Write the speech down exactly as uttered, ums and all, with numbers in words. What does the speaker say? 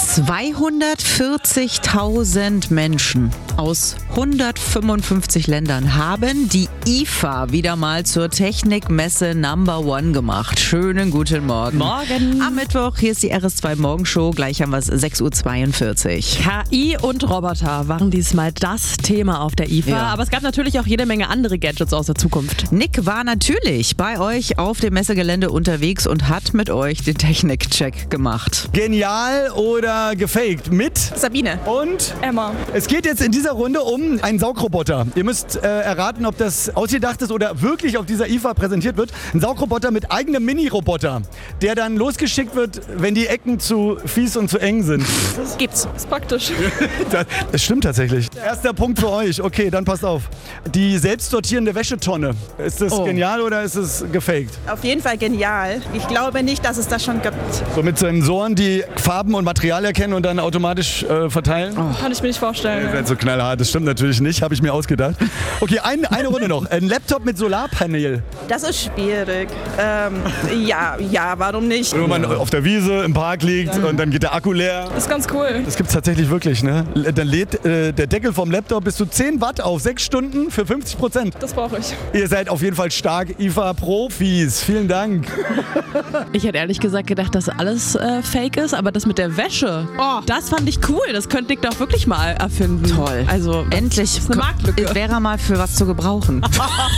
zweihundertvierzigtausend Menschen aus hundertfünfundfünfzig Ländern haben die I F A wieder mal zur Technikmesse Number One gemacht. Schönen guten Morgen. Morgen. Am Mittwoch, hier ist die R S zwei Morgenshow. Gleich haben wir es sechs Uhr zweiundvierzig. K I und Roboter waren diesmal das Thema auf der I F A. Ja. Aber es gab natürlich auch jede Menge andere Gadgets aus der Zukunft. Nick war natürlich bei euch auf dem Messegelände unterwegs und hat mit euch den Technikcheck gemacht. Genial oder gefaked? Mit Sabine. und Emma. es geht jetzt in dieser Runde um einen Saugroboter. Ihr müsst äh, erraten, ob das ausgedacht ist oder wirklich auf dieser I F A präsentiert wird. Ein Saugroboter mit eigenem Mini-Roboter, der dann losgeschickt wird, wenn die Ecken zu fies und zu eng sind. Das gibt's. Ist praktisch. Das, das stimmt tatsächlich. Erster Punkt für euch. Okay, dann passt auf. Die selbstsortierende Wäschetonne. Ist das Oh. genial oder ist es gefaked? Auf jeden Fall genial. Ich glaube nicht, dass es das schon gibt. So mit Sensoren, die Farben und Material erkennen und dann automatisch äh, verteilen? Kann ich mir nicht Ihr vorstellen. seid so knallhart, das stimmt natürlich nicht, habe ich mir ausgedacht. Okay, ein, eine Runde noch. Ein Laptop mit Solarpanel. Das ist schwierig. Ähm, ja, ja, warum nicht? Wenn man auf der Wiese im Park liegt und dann geht der Akku leer. Ist ganz cool. Das gibt es tatsächlich wirklich, ne? Dann lädt äh, der Deckel vom Laptop bis zu zehn Watt auf, sechs Stunden für fünfzig Prozent. Das brauche ich. Ihr seid auf jeden Fall stark, I F A-Profis. Vielen Dank. Ich hätte ehrlich gesagt gedacht, dass alles äh, fake ist, aber das mit der Wäsche, Oh. das fand ich cool. Das könnte Nick doch wirklich mal erfinden. Toll. Also Endlich ist eine Marktlücke. wäre er mal für was zu gebrauchen.